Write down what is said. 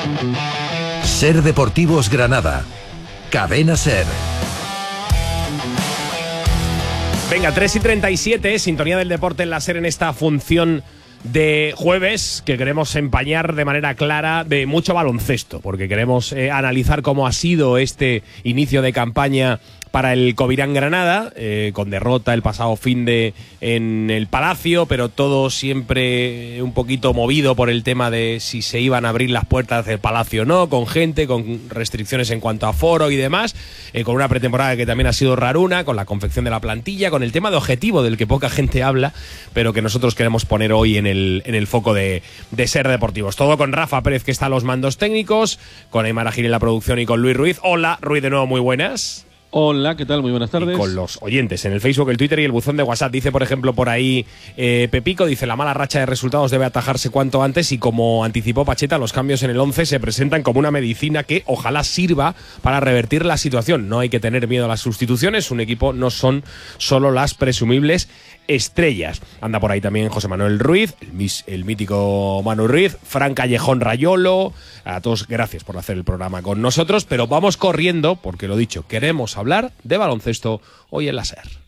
Ser Deportivos Granada. Cadena Ser. Venga, 3:37, sintonía del deporte en la Ser en esta función de jueves que queremos empañar de manera clara de mucho baloncesto, porque queremos analizar cómo ha sido este inicio de campaña para el Covirán Granada, con derrota el pasado finde en el Palacio, pero todo siempre un poquito movido por el tema de si se iban a abrir las puertas del Palacio o no, con gente, con restricciones en cuanto a aforo y demás, con una pretemporada que también ha sido raruna, con la confección de la plantilla, con el tema de objetivo del que poca gente habla, pero que nosotros queremos poner hoy en el foco de Ser Deportivos. Todo con Rafa Pérez, que está a los mandos técnicos, con Aymar Agil en la producción y con Luis Ruiz. Hola, Ruiz, de nuevo, muy buenas. Hola, ¿qué tal? Muy buenas tardes. Y con los oyentes en el Facebook, el Twitter y el buzón de WhatsApp. Dice, por ejemplo, por ahí Pepico, dice, la mala racha de resultados debe atajarse cuanto antes y como anticipó Pacheta, los cambios en el 11 se presentan como una medicina que ojalá sirva para revertir la situación. No hay que tener miedo a las sustituciones, un equipo no son solo las presumibles estrellas. Anda por ahí también José Manuel Ruiz, el mítico Manu Ruiz, Fran Callejón Rayolo. A todos, gracias por hacer el programa con nosotros, pero vamos corriendo, porque lo dicho, queremos hablar de baloncesto hoy en la Ser.